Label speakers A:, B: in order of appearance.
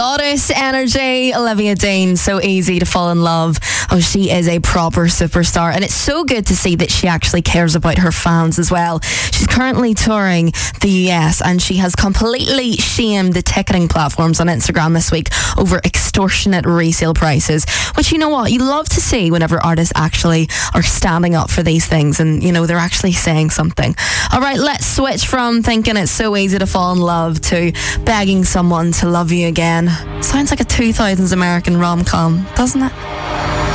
A: Goddess energy, Olivia Dean, so easy to fall in love. Oh, she is a proper superstar, and it's so good to see that she actually cares about her fans as well. She's currently touring the US, and she has completely shamed the ticketing platforms on Instagram this week over extortionate resale prices, which, you know what, you love to see whenever artists actually are standing up for these things and, you know, they're actually saying something. All right, let's switch from thinking it's so easy to fall in love to begging someone to love you again. Sounds like a 2000s American rom-com, doesn't it?